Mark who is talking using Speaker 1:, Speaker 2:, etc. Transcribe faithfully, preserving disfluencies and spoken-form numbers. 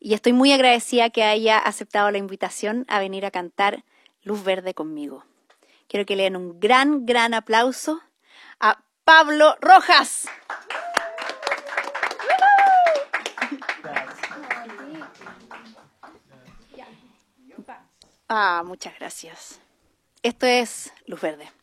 Speaker 1: Y estoy muy agradecida que haya aceptado la invitación a venir a cantar Luz Verde conmigo. Quiero que le den un gran, gran aplauso a Pablo Rojas. Ah, muchas gracias. Esto es Luz Verde.